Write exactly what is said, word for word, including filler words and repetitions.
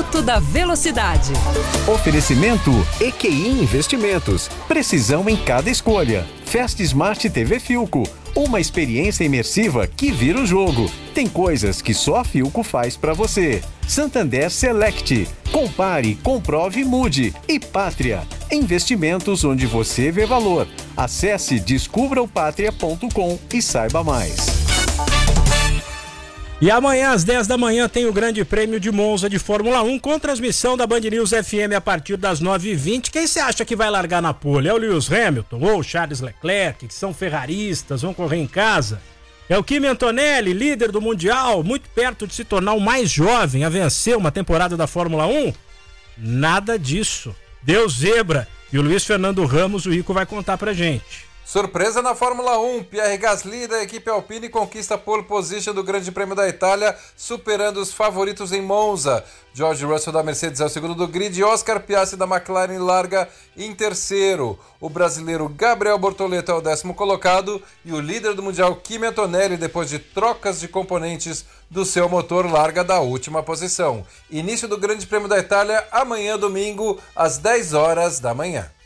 Minuto da Velocidade. Oferecimento E Q I Investimentos. Precisão em cada escolha. Fast Smart T V Philco. Uma experiência imersiva que vira o jogo. Tem coisas que só a Philco faz pra você. Santander Select. Compare, comprove e mude. E Pátria. Investimentos onde você vê valor. Acesse descubra o pátria ponto com e saiba mais. E amanhã às dez da manhã tem o Grande Prêmio de Monza de Fórmula um com transmissão da Band News F M a partir das nove e vinte. Quem você acha que vai largar na pole? É o Lewis Hamilton ou o Charles Leclerc, que são ferraristas, vão correr em casa? É o Kimi Antonelli, líder do Mundial, muito perto de se tornar o mais jovem a vencer uma temporada da Fórmula um? Nada disso. Deu zebra. E o Luiz Fernando Ramos, o Rico, vai contar pra gente. Surpresa na Fórmula um, Pierre Gasly da equipe Alpine conquista a pole position do Grande Prêmio da Itália, superando os favoritos em Monza. George Russell da Mercedes é o segundo do grid e Oscar Piastri da McLaren larga em terceiro. O brasileiro Gabriel Bortoleto é o décimo colocado e o líder do Mundial Kimi Antonelli, depois de trocas de componentes do seu motor, larga da última posição. Início do Grande Prêmio da Itália amanhã, domingo, às dez horas da manhã.